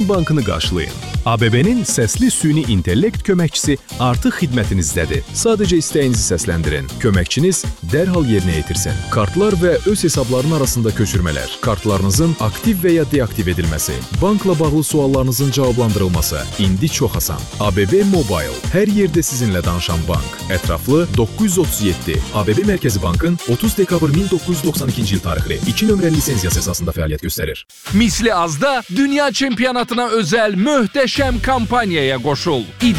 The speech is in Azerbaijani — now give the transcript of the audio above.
bankını qarşılayın. ABB-nin səsli süni intellekt köməkçisi artıq xidmətinizdədir. Sadəcə istəyinizi səsləndirin. Köməkçiniz dərhal yerinə yetirsin. Kartlar və öz hesabların arasında köçürmələr, kartlarınızın aktiv və ya deaktiv edilməsi, bankla bağlı suallarınızın cavablandırılması indi çox asan. ABB Mobile, hər yerdə sizinlə danışan bank. Ətraflı 937. ABB Mərkəzi Bankın 30 dekabr 1992-ci il tarixli 2 nömrəli lisenziyası əsasında fəaliyyət göstərir. Misli azda dünya çempionatına özəl möhtəşəm kampaniyaya qoşul.